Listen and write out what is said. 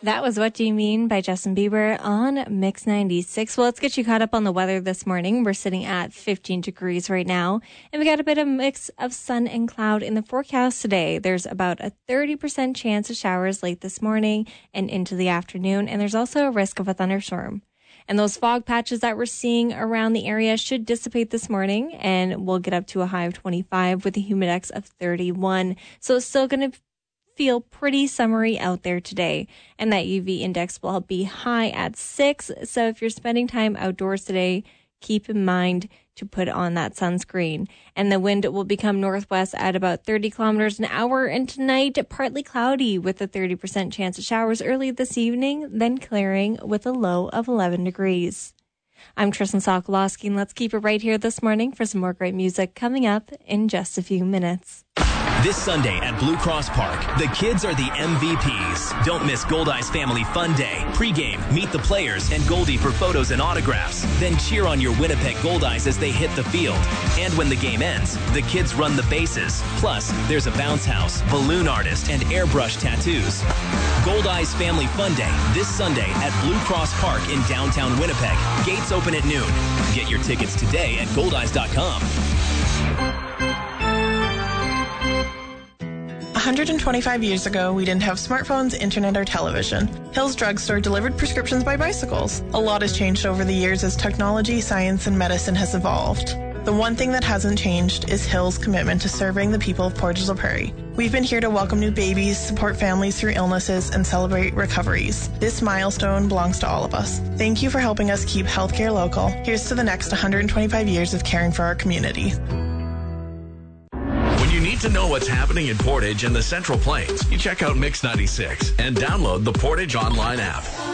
That was What Do You Mean by Justin Bieber on Mix 96. Well, let's get you caught up on the weather this morning. We're sitting at 15 degrees right now, and we got a bit of a mix of sun and cloud in the forecast today. There's about a 30% chance of showers late this morning and into the afternoon, and there's also a risk of a thunderstorm. And those fog patches that we're seeing around the area should dissipate this morning, and we'll get up to a high of 25 with a humidex of 31. So it's still going to feel pretty summery out there today, and that UV index will be high at 6. So if you're spending time outdoors today, keep in mind to put on that sunscreen. And the wind will become northwest at about 30 kilometers an hour, and tonight partly cloudy with a 30% chance of showers early this evening, then clearing with a low of 11 degrees. I'm Tristan Sokolowski, and let's keep it right here this morning for some more great music coming up in just a few minutes. This Sunday at Blue Cross Park, the kids are the MVPs. Don't miss Goldeyes Family Fun Day. Pre-game, meet the players and Goldie for photos and autographs. Then cheer on your Winnipeg Goldeyes as they hit the field. And when the game ends, the kids run the bases. Plus, there's a bounce house, balloon artist, and airbrush tattoos. Goldeyes Family Fun Day this Sunday at Blue Cross Park in downtown Winnipeg. Gates open at noon. Get your tickets today at goldeyes.com. 125 years ago, we didn't have smartphones, internet, or television. Hill's Drugstore delivered prescriptions by bicycles. A lot has changed over the years as technology, science, and medicine has evolved. The one thing that hasn't changed is Hill's commitment to serving the people of Portage la Prairie. We've been here to welcome new babies, support families through illnesses, and celebrate recoveries. This milestone belongs to all of us. Thank you for helping us keep healthcare local. Here's to the next 125 years of caring for our community. When you need to know what's happening in Portage and the Central Plains, you check out Mix 96 and download the Portage online app.